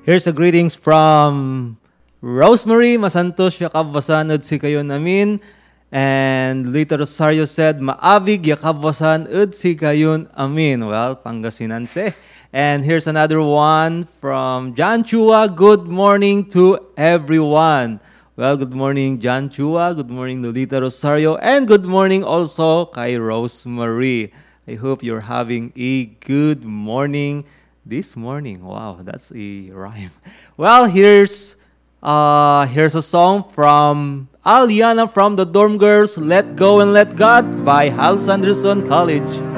Here's a greetings from Rosemary. Masantos yakabwasan si kayo namin. And Lita Rosario said, Maabig yakabwasan si kayon amin. Well, Pangasinan se. And here's another one from John Chua. Good morning to everyone. Well, good morning, John Chua. Good morning, Lolita Rosario. And good morning also kay Rosemary. I hope you're having a good morning this morning. Wow, that's a rhyme. Well, here's a song from Aliana from the Dorm Girls, Let Go and Let God by Hal Sanderson College.